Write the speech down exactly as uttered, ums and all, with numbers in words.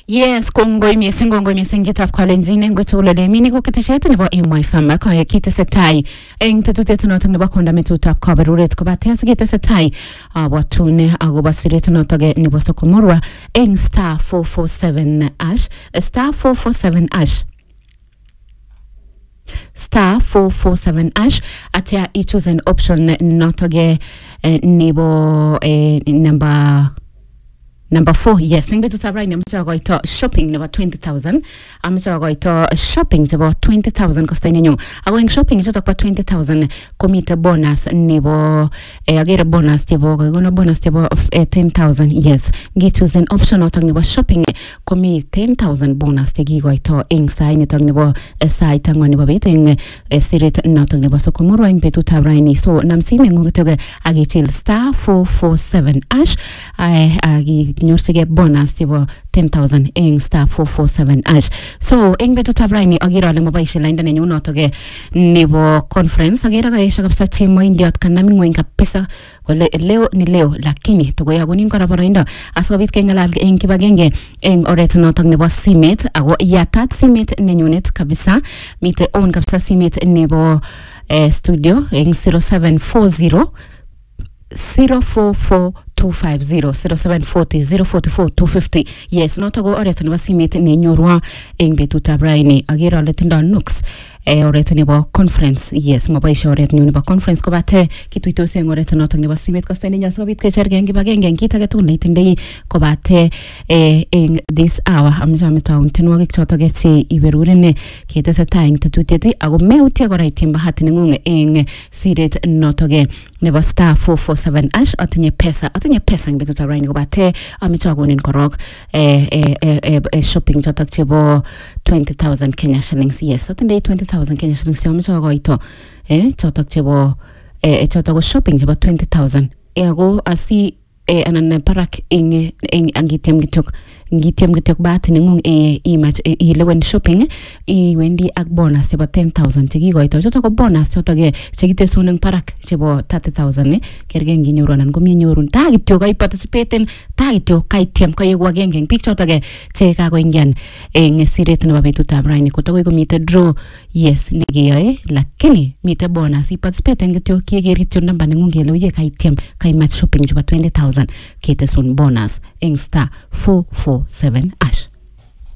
Yes, kongoi missing, kongoi missing kitap kalenjin eng betulole mini ko keteshet nebo M Y F M ko kitesetai eng tetutet notok nebo kondametutab kaberuret kobate kitesetai abwatune agobo siret notok nebo Sokomorwa eng star four four seven ash star four four seven ash star four four seven ash atia I choose an option notoge eh, nebo eh, number Number four, yes, ning betu tabrai ni mcha goito shopping nebo twenty thousand. Amcha goito shopping nebo twenty thousand kosta inenyo. Ago ing shopping chotok pa twenty thousand komite bonus nebo eh agere bonus nebo gono bonus nebo eh, ten thousand. Yes, gi choose an option otok nebo shopping komi ten thousand bonus te gi goito ing sai nitok nebo eh, sai tangwa nebo bet ing eh, sirit notok nebo Sokomorwa ing betu tabrai ni. So namsime ngugitoge agichil star four four seven ash ai agi nyorsige bonus tibo ten thousand eng star four four seven ash. So eng betu tabraini agira le mobaishe la indane nyuno toge nebo conference agira ga isha kapsa chemo indiot kanami ngwen kapesa kole leo ni leo lakini togo ya gunin kora boroindo askobit kengalal eng kibagenge eng oret notok nebo simet ago yatat simet nenyunet kabisa mite on kapsa simet nebo eh, studio eng zero seven four zero zero four four two five zero zero seven four zero zero four four two five zero. Yes, notago oret nebo simet ne nyorwa eng betutab raini agera le tindo nux e oret nebo conference. Yes, mobaisha oret nebo conference ko bate kituitose eng oret notok nebo simet kosto ni nyaso bit kecherge eng kibagenge eng kit age tugul neitindei ko bate eh, eng this hour amjame town tinwagik chotok che iberurene ketesetai eng tetutiet ago meutie kora itim bahati nengung eng siret notok nebo star four four seven ash atinye pesa atinye pesa eng betutab raini ko bate amichagonin korok eh, eh, eh, eh, shopping chotok chebo twenty thousand Kenya shillings. Yes, atindei twenty thousand Kenya shillings yo micho goito eh chotok chebo eh chotok shopping chebo twenty thousand ego asi eh anan parak ing ing angitem gitok ngitem gitok bat ningung eh image ilewen shopping I wendi ak bonus chebo ten thousand chiki goito chotok ko bonus chotok eh chekitesun eng parak chebo thirty thousand eh kerge nginyoru anan komi nyorun ta kityo kai participate ta kityo kai tiem kai wagenge eng pik chotok eh che kagoingian eng siret nebo betutab raini kotokoi komite draw. Yes, negeyoe lakini mite bonus I participate eng kityo keger kityo namba ningung kele uye kai tiem kai match shopping chebo twenty thousand ketesun bonus eng star four four seven ash.